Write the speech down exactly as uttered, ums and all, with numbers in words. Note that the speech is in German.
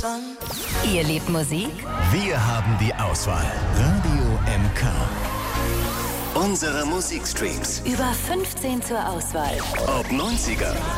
Ihr liebt Musik? Wir haben die Auswahl. Radio M K. Unsere Musikstreams. Über fünfzehn zur Auswahl. Ob neunziger,